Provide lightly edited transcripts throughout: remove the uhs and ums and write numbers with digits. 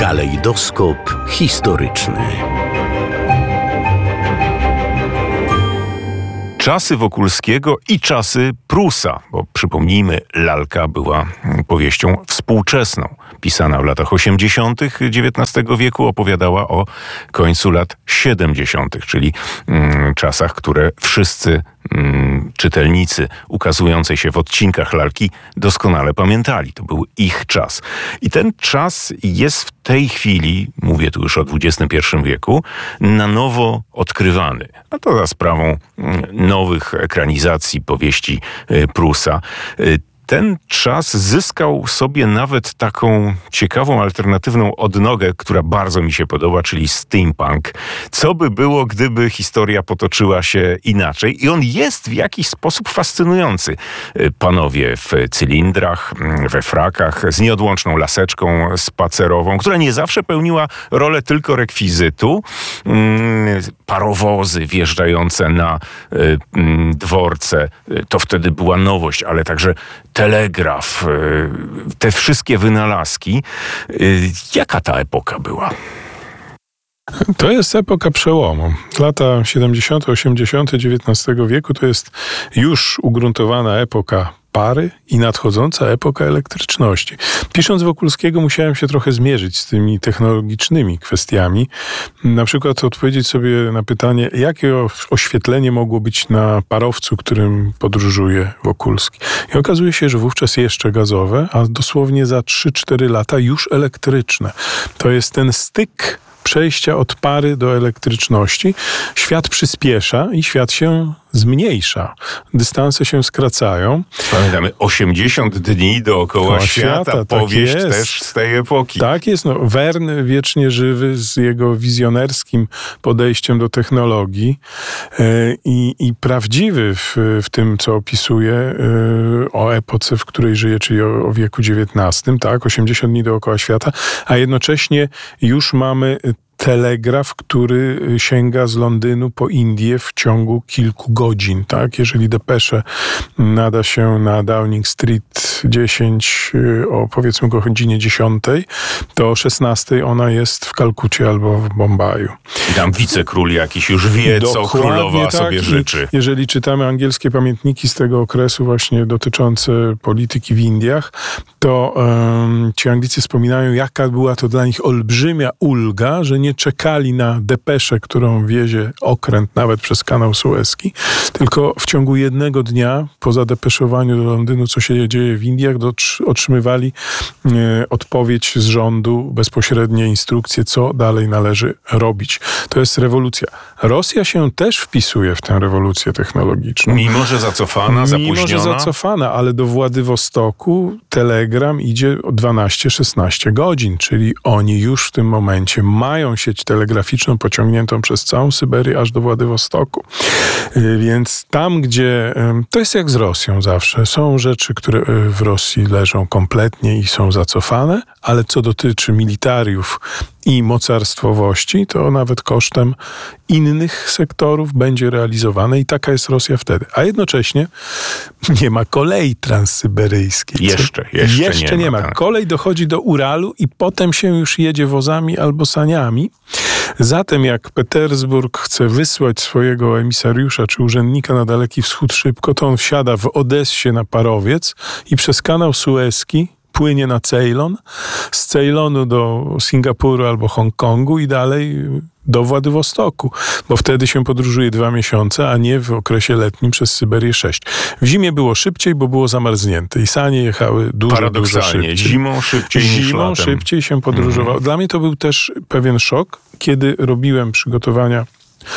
Kalejdoskop historyczny. Czasy Wokulskiego i czasy Prusa, bo przypomnijmy, lalka była powieścią współczesną. Pisana w latach 80. XIX wieku, opowiadała o końcu lat 70., czyli czasach, które wszyscy czytelnicy ukazującej się w odcinkach lalki doskonale pamiętali. To był ich czas. I ten czas jest w tej chwili, mówię tu już o XXI wieku, na nowo odkrywany. A to za sprawą nowych ekranizacji powieści Prusa. Ten czas zyskał sobie nawet taką ciekawą, alternatywną odnogę, która bardzo mi się podoba, czyli steampunk. Co by było, gdyby historia potoczyła się inaczej? I on jest w jakiś sposób fascynujący. Panowie w cylindrach, we frakach, z nieodłączną laseczką spacerową, która nie zawsze pełniła rolę tylko rekwizytu. Parowozy wjeżdżające na dworce, to wtedy była nowość, ale także telegraf, te wszystkie wynalazki. Jaka ta epoka była? To jest epoka przełomu. Lata 70., 80. XIX wieku to jest już ugruntowana epoka pary i nadchodząca epoka elektryczności. Pisząc Wokulskiego musiałem się trochę zmierzyć z tymi technologicznymi kwestiami. Na przykład odpowiedzieć sobie na pytanie, jakie oświetlenie mogło być na parowcu, którym podróżuje Wokulski. I okazuje się, że wówczas jeszcze gazowe, a dosłownie za 3-4 lata już elektryczne. To jest ten styk przejścia od pary do elektryczności. Świat przyspiesza i świat się zmniejsza. Dystanse się skracają. Pamiętamy, 80 dni dookoła świata. Powieść tak też z tej epoki. Tak jest. Verne, wiecznie żywy, z jego wizjonerskim podejściem do technologii i prawdziwy w tym, co opisuje o epoce, w której żyje, czyli o wieku XIX, tak, 80 dni dookoła świata, a jednocześnie już mamy telegraf, który sięga z Londynu po Indię w ciągu kilku godzin, tak? Jeżeli depeszę nada się na Downing Street 10 o powiedzmy godzinie 10, to o 16 ona jest w Kalkucie albo w Bombaju. I tam wicekról jakiś już wie, co królowa sobie życzy. Jeżeli czytamy angielskie pamiętniki z tego okresu właśnie dotyczące polityki w Indiach, to ci Anglicy wspominają, jaka była to dla nich olbrzymia ulga, że nie czekali na depeszę, którą wiezie okręt nawet przez kanał Suezki, tylko w ciągu jednego dnia, po zadepeszowaniu do Londynu, co się dzieje w Indiach, otrzymywali odpowiedź z rządu, bezpośrednie instrukcje, co dalej należy robić. To jest rewolucja. Rosja się też wpisuje w tę rewolucję technologiczną. Mimo, że zacofana, zapóźniona. Mimo, że zacofana, ale do Władywostoku telegram idzie o 12-16 godzin, czyli oni już w tym momencie mają sieć telegraficzną pociągniętą przez całą Syberię aż do Władywostoku. Więc tam, gdzie... To jest jak z Rosją zawsze. Są rzeczy, które w Rosji leżą kompletnie i są zacofane, ale co dotyczy militariów i mocarstwowości, to nawet kosztem innych sektorów będzie realizowane i taka jest Rosja wtedy. A jednocześnie nie ma kolei transsyberyjskiej. Jeszcze nie ma. Tak. Kolej dochodzi do Uralu i potem się już jedzie wozami albo saniami. Zatem jak Petersburg chce wysłać swojego emisariusza czy urzędnika na Daleki Wschód szybko, to on wsiada w Odessie na parowiec i przez kanał Suezki płynie na Ceylon, z Ceylonu do Singapuru albo Hongkongu i dalej do Władywostoku, bo wtedy się podróżuje 2 miesiące, a nie w okresie letnim przez Syberię 6. W zimie było szybciej, bo było zamarznięte i sanie jechały dużo szybciej. Zimą szybciej niż latem. Szybciej się podróżowało. Dla mnie to był też pewien szok, kiedy robiłem przygotowania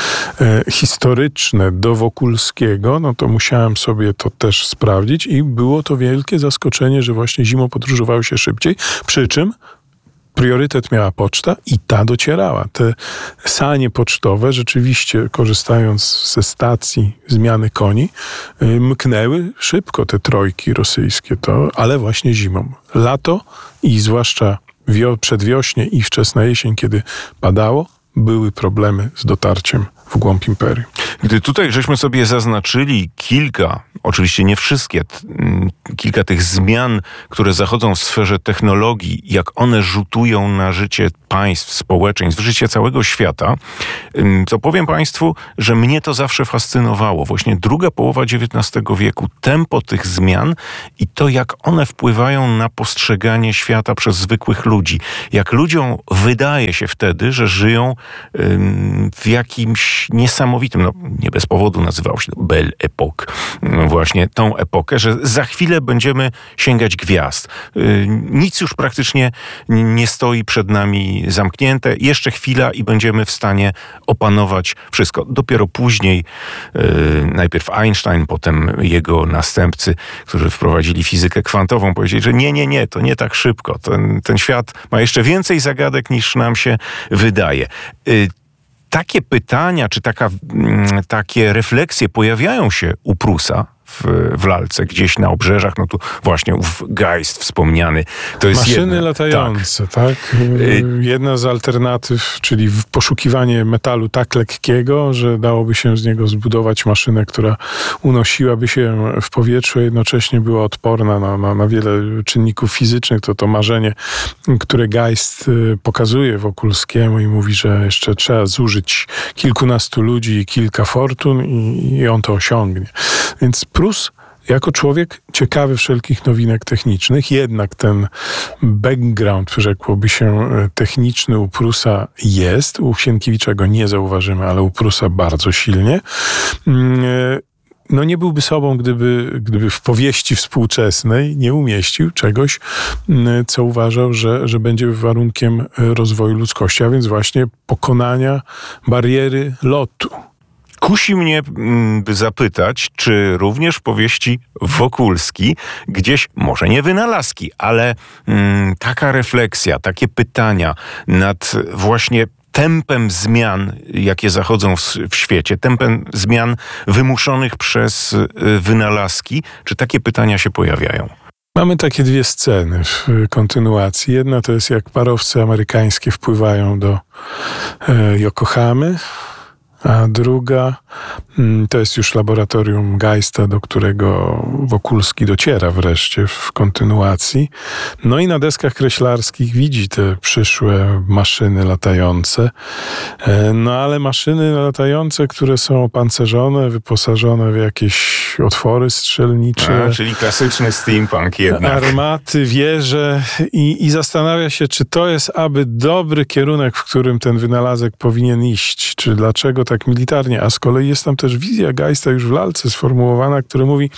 historyczne do Wokulskiego, no to musiałem sobie to też sprawdzić i było to wielkie zaskoczenie, że właśnie zimą podróżowało się szybciej, przy czym priorytet miała poczta i ta docierała. Te sanie pocztowe rzeczywiście, korzystając ze stacji zmiany koni, mknęły szybko te trojki rosyjskie, ale właśnie zimą. Lato i zwłaszcza przedwiośnie i wczesna jesień, kiedy padało, były problemy z dotarciem w głąb imperium. Gdy tutaj żeśmy sobie zaznaczyli kilka, oczywiście nie wszystkie, kilka tych zmian, które zachodzą w sferze technologii, jak one rzutują na życie państw, społeczeństw, życie całego świata, to powiem Państwu, że mnie to zawsze fascynowało. Właśnie druga połowa XIX wieku, tempo tych zmian i to, jak one wpływają na postrzeganie świata przez zwykłych ludzi. Jak ludziom wydaje się wtedy, że żyją w jakimś niesamowitym, nie bez powodu nazywało się to Belle Époque, właśnie tą epokę, że za chwilę będziemy sięgać gwiazd. Nic już praktycznie nie stoi przed nami zamknięte. Jeszcze chwila i będziemy w stanie opanować wszystko. Dopiero później, najpierw Einstein, potem jego następcy, którzy wprowadzili fizykę kwantową, powiedzieli, że nie, to nie tak szybko. Ten świat ma jeszcze więcej zagadek, niż nam się wydaje. Takie pytania, czy takie refleksje pojawiają się u Prusa w lalce, gdzieś na obrzeżach, tu właśnie ów Geist wspomniany. To jest maszyny latające, tak? Jedna z alternatyw, czyli poszukiwanie metalu tak lekkiego, że dałoby się z niego zbudować maszynę, która unosiłaby się w powietrzu, a jednocześnie była odporna na wiele czynników fizycznych. To marzenie, które Geist pokazuje Wokulskiemu i mówi, że jeszcze trzeba zużyć kilkunastu ludzi i kilka fortun i on to osiągnie. Więc Prus jako człowiek ciekawy wszelkich nowinek technicznych, jednak ten background, rzekłoby się, techniczny u Prusa jest. U Sienkiewicza go nie zauważymy, ale u Prusa bardzo silnie. Nie byłby sobą, gdyby w powieści współczesnej nie umieścił czegoś, co uważał, że będzie warunkiem rozwoju ludzkości, a więc właśnie pokonania bariery lotu. Kusi mnie, by zapytać, czy również w powieści Wokulski gdzieś, może nie wynalazki, ale taka refleksja, takie pytania nad właśnie tempem zmian, jakie zachodzą w świecie, tempem zmian wymuszonych przez wynalazki, czy takie pytania się pojawiają? Mamy takie dwie sceny w kontynuacji. Jedna to jest, jak parowce amerykańskie wpływają do Yokohamy, a druga to jest już laboratorium Geista, do którego Wokulski dociera wreszcie w kontynuacji. I na deskach kreślarskich widzi te przyszłe maszyny latające. Ale maszyny latające, które są opancerzone, wyposażone w jakieś otwory strzelnicze. Czyli klasyczny steampunk jednak. Armaty, wieże i zastanawia się, czy to jest aby dobry kierunek, w którym ten wynalazek powinien iść, czy dlaczego tak militarnie, a z kolei jest tam też wizja Geista już w lalce sformułowana, która mówi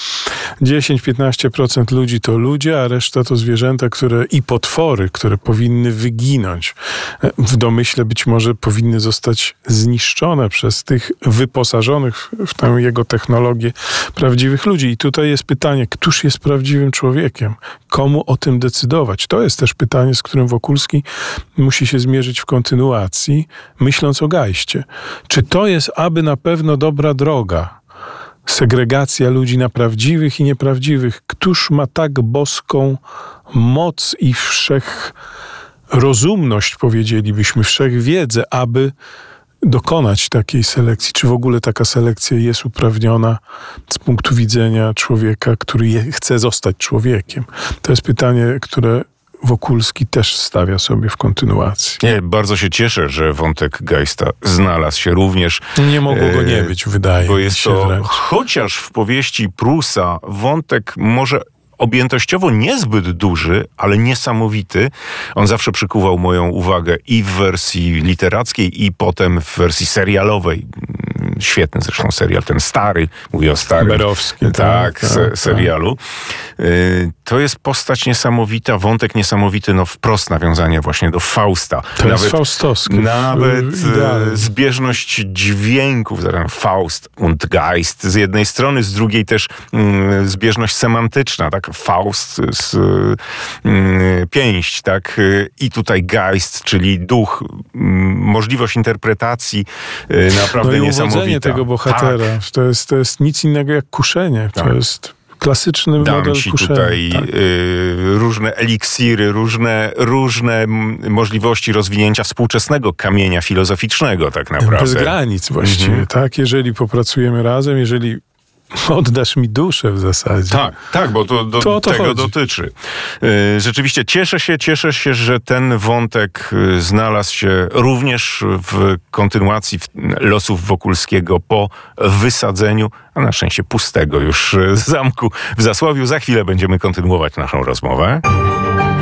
10-15% ludzi to ludzie, a reszta to zwierzęta i potwory, które powinny wyginąć. W domyśle być może powinny zostać zniszczone przez tych wyposażonych w tę jego technologię prawdziwych ludzi. I tutaj jest pytanie, któż jest prawdziwym człowiekiem? Komu o tym decydować? To jest też pytanie, z którym Wokulski musi się zmierzyć w kontynuacji, myśląc o Geistie. Czy to jest aby na pewno dobra droga? Segregacja ludzi na prawdziwych i nieprawdziwych. Któż ma tak boską moc i wszechrozumność, powiedzielibyśmy, wszechwiedzę, aby dokonać takiej selekcji? Czy w ogóle taka selekcja jest uprawniona z punktu widzenia człowieka, który chce zostać człowiekiem? To jest pytanie, które Wokulski też stawia sobie w kontynuacji. Bardzo się cieszę, że wątek Geista znalazł się również. Nie mogło go nie być, wydaje mi się. Bo jest to, wręcz. chociaż w powieści Prusa wątek może objętościowo niezbyt duży, ale niesamowity. On zawsze przykuwał moją uwagę i w wersji literackiej, i potem w wersji serialowej. Świetny zresztą serial, ten stary, mówię o starym. Berowski. Serialu. To jest postać niesamowita, wątek niesamowity, wprost nawiązanie właśnie do Fausta. To jest faustowskie. Nawet zbieżność dźwięków, Faust und Geist z jednej strony, z drugiej też zbieżność semantyczna, tak? Faust z pięść, tak? I tutaj Geist, czyli duch, możliwość interpretacji naprawdę niesamowita. Tego bohatera. Tak. To jest nic innego jak kuszenie. Tak. To jest klasyczny Dam model ci kuszenia. tutaj Tak. różne eliksiry, różne możliwości rozwinięcia współczesnego kamienia filozoficznego tak naprawdę. Bez granic właściwie, tak? Jeżeli popracujemy razem, jeżeli oddasz mi duszę w zasadzie. Tak, bo to o to tego chodzi. dotyczy. Rzeczywiście cieszę się, że ten wątek znalazł się również w kontynuacji losów Wokulskiego po wysadzeniu, a na szczęście pustego już zamku w Zasławiu. Za chwilę będziemy kontynuować naszą rozmowę.